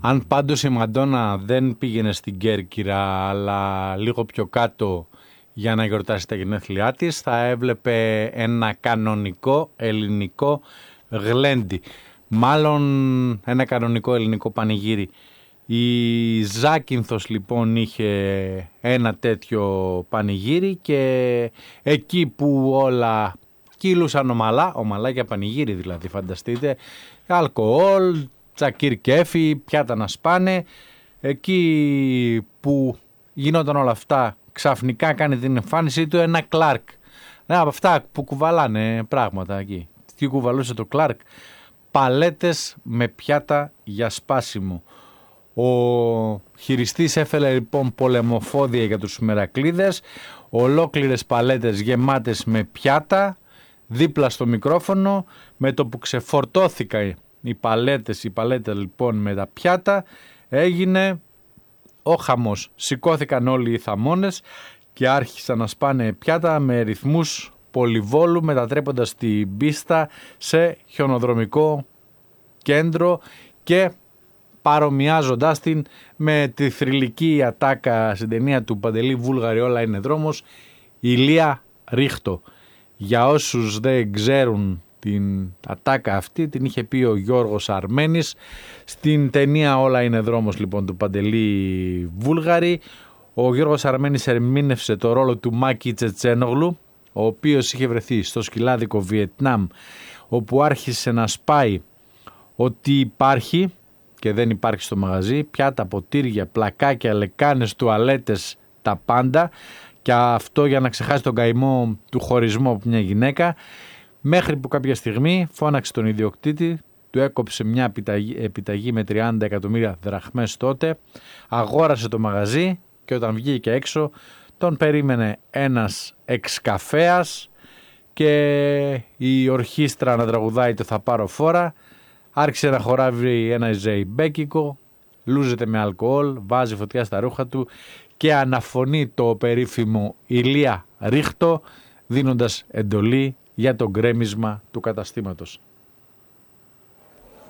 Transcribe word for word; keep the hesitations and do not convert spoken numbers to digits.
Αν πάντως η Μαντόνα δεν πήγαινε στην Κέρκυρα αλλά λίγο πιο κάτω για να γιορτάσει τα γενέθλιά της, θα έβλεπε ένα κανονικό ελληνικό γλέντι. Μάλλον ένα κανονικό ελληνικό πανηγύρι. Η Ζάκυνθος λοιπόν είχε ένα τέτοιο πανηγύρι και εκεί που όλα κύλουσαν ομαλά, ομαλά για πανηγύρι δηλαδή, φανταστείτε, αλκοόλ, τσακίρ κέφι, πιάτα να σπάνε, εκεί που γινόταν όλα αυτά ξαφνικά κάνει την εμφάνισή του ένα Κλάρκ. Ναι, από αυτά που κουβαλάνε πράγματα εκεί. Τι κουβαλούσε το Κλάρκ? Παλέτες με πιάτα για σπάσιμο. Ο χειριστής έφερε λοιπόν πολεμοφόδια για τους Μερακλείδες, ολόκληρες παλέτες γεμάτες με πιάτα δίπλα στο μικρόφωνο. Με το που ξεφορτώθηκα οι παλέτες, οι παλέτες λοιπόν με τα πιάτα, έγινε ο χαμός. Σηκώθηκαν όλοι οι θαμώνες και άρχισαν να σπάνε πιάτα με ρυθμούς πολυβόλου, μετατρέποντας την πίστα σε χιονοδρομικό κέντρο και παρομοιάζοντάς την με τη θρυλική ατάκα στην ταινία του Παντελή Βούλγαρη «Όλα είναι δρόμος», Ηλία Ρίχτο. Για όσους δεν ξέρουν την ατάκα αυτή, την είχε πει ο Γιώργος Αρμένης στην ταινία «Όλα είναι δρόμος» λοιπόν του Παντελή Βούλγαρη. Ο Γιώργος Αρμένης ερμήνευσε το ρόλο του Μάκη Τσετσένογλου, ο οποίος είχε βρεθεί στο σκυλάδικο Βιετνάμ, όπου άρχισε να σπάει ότι υπάρχει και δεν υπάρχει στο μαγαζί, πιάτα, ποτήρια, πλακάκια, λεκάνες, τουαλέτες, τα πάντα, και αυτό για να ξεχάσει τον καημό του χωρισμού από μια γυναίκα, μέχρι που κάποια στιγμή φώναξε τον ιδιοκτήτη, του έκοψε μια επιταγή, επιταγή με τριάντα εκατομμύρια δραχμές τότε, αγόρασε το μαγαζί και όταν βγήκε έξω τον περίμενε ένας εξκαφέας και η ορχήστρα να τραγουδάει το «Θα πάρω φόρα». Άρχισε να χοράβει ένα ζεϊμπέκικο, λούζεται με αλκοόλ, βάζει φωτιά στα ρούχα του και αναφωνεί το περίφημο Ηλία Ρίχτο, δίνοντας εντολή για το γκρέμισμα του καταστήματος.